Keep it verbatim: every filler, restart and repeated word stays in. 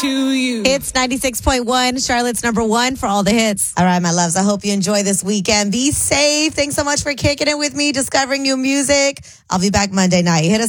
to you. It's ninety-six point one, Charlotte's number one for all the hits. All right, my loves. I hope you enjoy this weekend. Be safe. Thanks so much for kicking it with me, discovering new music. I'll be back Monday night. Hit us